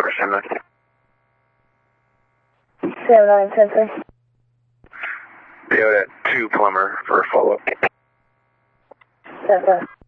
Over 79. 7973. BO at 2 plumber for a follow-up. 7.